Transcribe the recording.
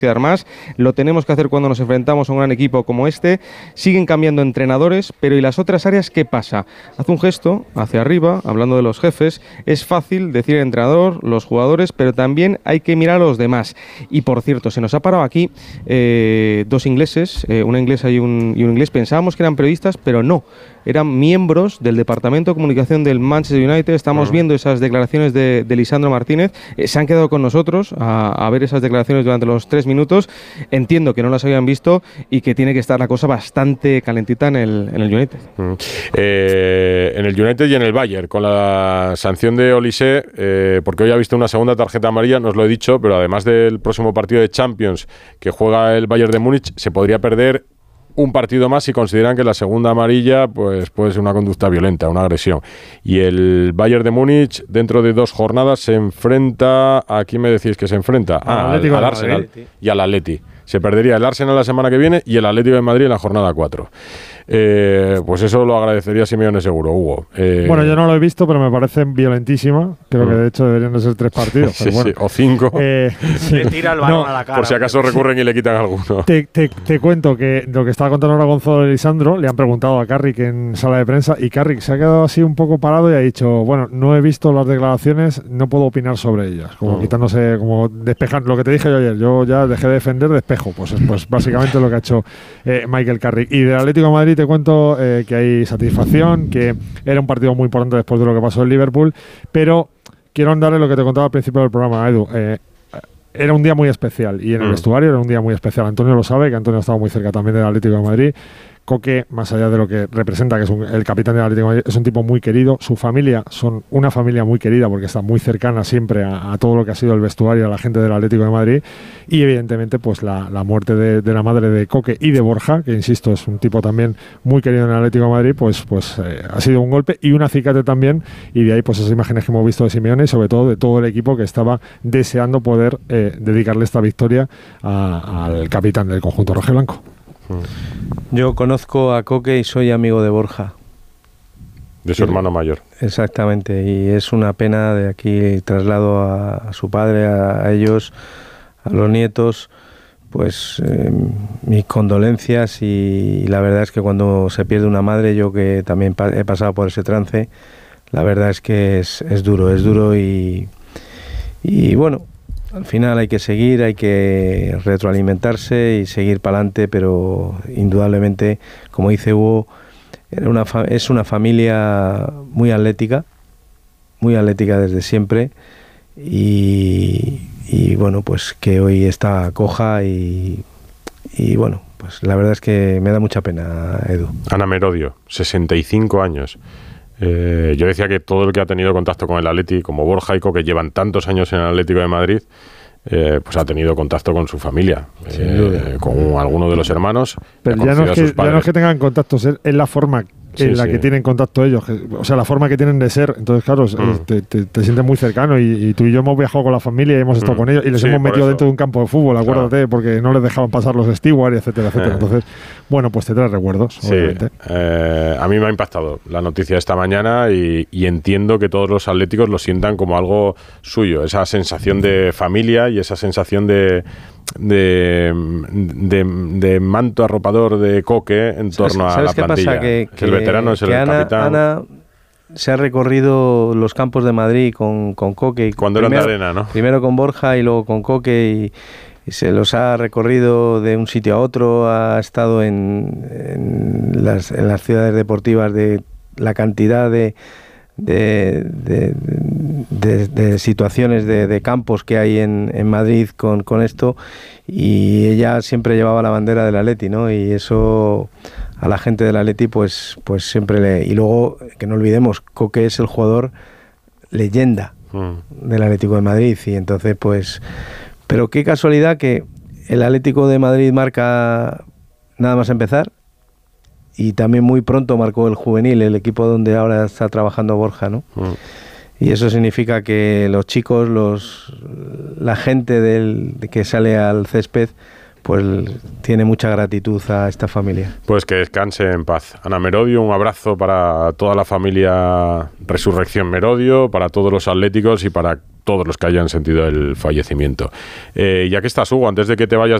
quedar más, lo tenemos que hacer cuando nos enfrentamos a un gran equipo como este. Siguen cambiando entrenadores, pero ¿y las otras áreas qué pasa? Hace un gesto hacia arriba, hablando de los jefes. Es fácil decir el entrenador, los jugadores, pero también hay que mirar a los demás. Y por cierto, se nos ha parado aquí dos ingleses, una inglesa y un inglés. Pensábamos que eran periodistas, pero no. Eran miembros del Departamento de Comunicación del Manchester United. Estamos viendo esas declaraciones de Lisandro Martínez. Se han quedado con nosotros a ver esas declaraciones durante los 3 minutos. Entiendo que no las habían visto y que tiene que estar la cosa bastante calentita en el United. En el United y en el Bayern, con la sanción de Olise, porque hoy ha visto una segunda tarjeta amarilla, no os lo he dicho, pero además del próximo partido de Champions que juega el Bayern de Múnich, se podría perder un partido más si consideran que la segunda amarilla pues puede ser una conducta violenta, una agresión. Y el Bayern de Múnich dentro de 2 jornadas se enfrenta, ¿a quién me decís que se enfrenta? Al Arsenal y al Atleti. Se perdería el Arsenal la semana que viene y el Atlético de Madrid en la jornada 4. Pues eso lo agradecería Simeone seguro, Hugo. Bueno, yo no lo he visto, pero me parece violentísima. Creo que de hecho deberían de ser 3 partidos. Pero bueno. Sí, o 5. Le tira el balón a la cara. Por si acaso recurren y le quitan alguno. Te cuento que lo que estaba contando ahora Gonzalo de Lisandro, le han preguntado a Carrick en sala de prensa y Carrick se ha quedado así un poco parado y ha dicho, bueno, no he visto las declaraciones, no puedo opinar sobre ellas. Como quitándose, como despejando. Lo que te dije yo ayer, yo ya dejé de defender, despejo. Pues básicamente lo que ha hecho Michael Carrick. Y del Atlético de Madrid te cuento que hay satisfacción, que era un partido muy importante después de lo que pasó en Liverpool, pero quiero darle lo que te contaba al principio del programa, Edu. Era un día muy especial y en el vestuario era un día muy especial. Antonio lo sabe, que Antonio estaba muy cerca también del Atlético de Madrid. Coque, más allá de lo que representa, que es el capitán del Atlético de Madrid, es un tipo muy querido. Su familia son una familia muy querida porque está muy cercana siempre a todo lo que ha sido el vestuario, a la gente del Atlético de Madrid. Y evidentemente pues la muerte de la madre de Coque y de Borja, que insisto es un tipo también muy querido en el Atlético de Madrid, pues ha sido un golpe y un acicate también. Y de ahí pues esas imágenes que hemos visto de Simeone y sobre todo de todo el equipo que estaba deseando poder dedicarle esta victoria al capitán del conjunto rojiblanco. Yo conozco a Coque y soy amigo de Borja. De su hermano mayor. Exactamente, y es una pena. De aquí traslado a su padre, a ellos, a los nietos, pues mis condolencias. Y la verdad es que cuando se pierde una madre, yo que también he pasado por ese trance, la verdad es que es duro y bueno, al final hay que seguir, hay que retroalimentarse y seguir para adelante, pero indudablemente, como dice Hugo, es una familia muy atlética desde siempre y bueno, pues que hoy está coja y bueno, pues la verdad es que me da mucha pena, Edu. Ana Merodio, 65 años. Yo decía que todo el que ha tenido contacto con el Atleti, como Borja y Coque, llevan tantos años en el Atlético de Madrid, pues ha tenido contacto con su familia, con alguno de los hermanos. Pero ya no es que tengan contactos, es la forma en la que tienen contacto ellos, o sea, la forma que tienen de ser. Entonces, claro, te sientes muy cercano y tú y yo hemos viajado con la familia y hemos estado con ellos y les hemos metido dentro de un campo de fútbol, acuérdate, porque no les dejaban pasar los stewards, etcétera, etcétera. Entonces, bueno, pues te trae recuerdos, obviamente. A mí me ha impactado la noticia de esta mañana y entiendo que todos los atléticos lo sientan como algo suyo, esa sensación de familia y esa sensación de manto arropador de Coque en torno a la plantilla. ¿Qué pasa? Que el veterano es el capitán. Ana se ha recorrido los campos de Madrid con Coque. Y cuando era en la arena, ¿no? Primero con Borja y luego con Coque y se los ha recorrido de un sitio a otro. Ha estado en las ciudades deportivas, de la cantidad de situaciones de campos que hay en Madrid con esto, y ella siempre llevaba la bandera del Atleti, ¿no? Y eso a la gente del Atleti pues siempre y luego que no olvidemos, Coque es el jugador leyenda del Atlético de Madrid, y entonces pues, pero qué casualidad que el Atlético de Madrid marca nada más empezar. Y también muy pronto marcó el juvenil, el equipo donde ahora está trabajando Borja, ¿no? Y eso significa que los chicos, la gente que sale al césped, pues tiene mucha gratitud a esta familia. Pues que descanse en paz. Ana Merodio, un abrazo para toda la familia Resurrección Merodio, para todos los atléticos y para todos los que hayan sentido el fallecimiento. Ya que estás, Hugo, antes de que te vayas